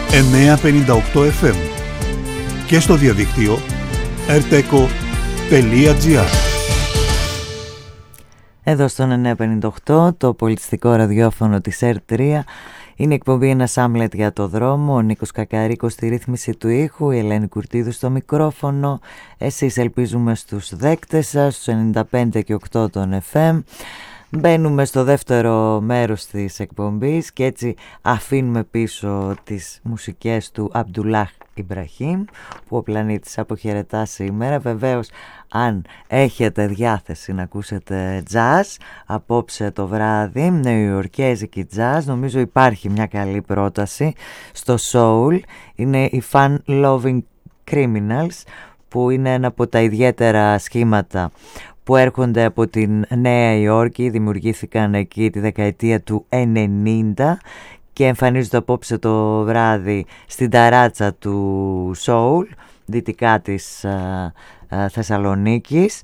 958 FM και στο διαδίκτυο rteco.gr. Εδώ στον 958, το πολιτιστικό ραδιόφωνο της R3, είναι εκπομπή «Ένας Άμλετ για το δρόμο». Ο Νίκος Κακαρίκος στη ρύθμιση του ήχου, η Ελένη Κουρτίδου στο μικρόφωνο. Εσείς ελπίζουμε στους δέκτες σας, στους 95 και 8 των FM. Μπαίνουμε στο δεύτερο μέρος της εκπομπής και έτσι αφήνουμε πίσω τις μουσικές του Αμπτουλάχ Ιμπραχήμ, που ο πλανήτης αποχαιρετά σήμερα. Βεβαίως, αν έχετε διάθεση να ακούσετε jazz απόψε το βράδυ, νεοϊορκέζικη jazz, νομίζω υπάρχει μια καλή πρόταση στο Soul. Είναι οι Fun Loving Criminals, που είναι ένα από τα ιδιαίτερα σχήματα που έρχονται από την Νέα Υόρκη. Δημιουργήθηκαν εκεί τη δεκαετία του 90 και εμφανίζονται απόψε το βράδυ στην ταράτσα του Soul, δυτικά της Θεσσαλονίκης.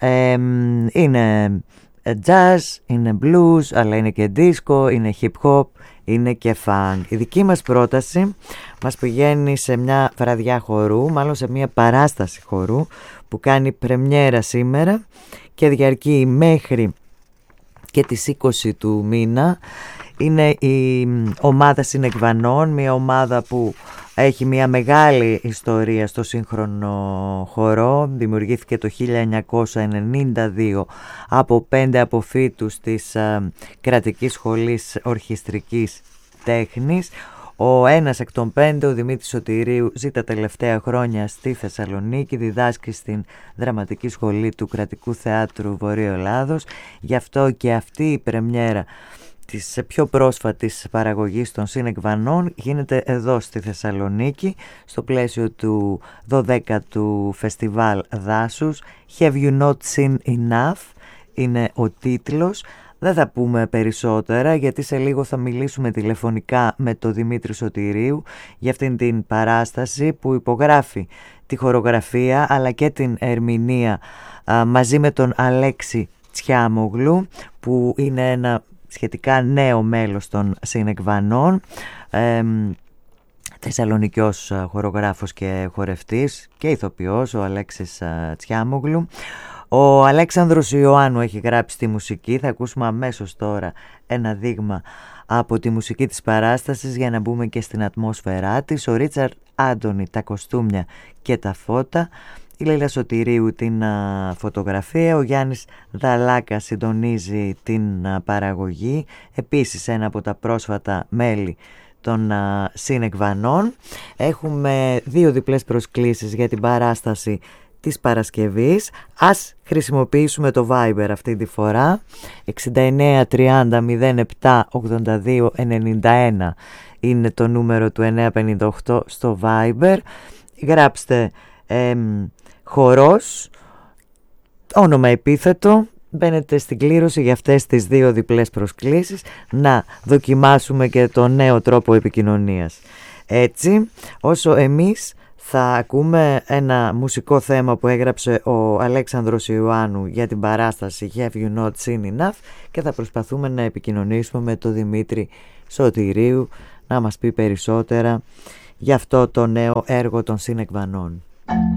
Είναι jazz, είναι blues, αλλά είναι και disco, είναι hip hop, είναι και funk. Η δική μας πρόταση μας πηγαίνει σε μια βραδιά χορού, μάλλον σε μια παράσταση χορού που κάνει πρεμιέρα σήμερα και διαρκεί μέχρι και τις 20 του μήνα. Είναι η ομάδα Συνεκβανών, μια ομάδα που έχει μια μεγάλη ιστορία στο σύγχρονο χορό. Δημιουργήθηκε το 1992 από 5 αποφύτους της Κρατικής Σχολής Ορχιστρικής Τέχνης. Ο ένας εκ των 5, ο Δημήτρης Σωτηρίου, ζει τα τελευταία χρόνια στη Θεσσαλονίκη, διδάσκει στην Δραματική Σχολή του Κρατικού Θεάτρου Βορείου Ελλάδος. Γι' αυτό και αυτή η πρεμιέρα της πιο πρόσφατης παραγωγής των Συνεκβανών γίνεται εδώ στη Θεσσαλονίκη, στο πλαίσιο του 12ου Φεστιβάλ Δάσους. Have you not seen enough είναι ο τίτλος. Δεν θα πούμε περισσότερα, γιατί σε λίγο θα μιλήσουμε τηλεφωνικά με τον Δημήτρη Σωτηρίου για αυτήν την παράσταση που υπογράφει τη χορογραφία αλλά και την ερμηνεία μαζί με τον Αλέξη Τσιάμογλου, που είναι ένα σχετικά νέο μέλος των Συνεκβανών, θεσσαλονικιός χορογράφος και χορευτής και ηθοποιός, ο Αλέξης Τσιάμογλου. Ο Αλέξανδρος Ιωάννου έχει γράψει τη μουσική. Θα ακούσουμε αμέσως τώρα ένα δείγμα από τη μουσική της παράστασης για να μπούμε και στην ατμόσφαιρά της. Ο Ρίτσαρντ Άντονι τα κοστούμια και τα φώτα, η Λέλα Σωτηρίου την φωτογραφία, ο Γιάννης Δαλάκα συντονίζει την παραγωγή, επίσης ένα από τα πρόσφατα μέλη των Συνεκβανών. Έχουμε 2 διπλές προσκλήσεις για την παράσταση της Παρασκευής. Ας χρησιμοποιήσουμε το Viber αυτή τη φορά. 69 30 07 82 91 είναι το νούμερο του 958 στο Viber. Γράψτε χορός, όνομα επίθετο, μπαίνετε στην κλήρωση για αυτές τις 2 διπλές προσκλήσεις, να δοκιμάσουμε και το νέο τρόπο επικοινωνίας. Έτσι, όσο εμείς θα ακούμε ένα μουσικό θέμα που έγραψε ο Αλέξανδρος Ιωάννου για την παράσταση Have you not seen enough, και θα προσπαθούμε να επικοινωνήσουμε με τον Δημήτρη Σωτηρίου να μας πει περισσότερα για αυτό το νέο έργο των Συνεκβανών.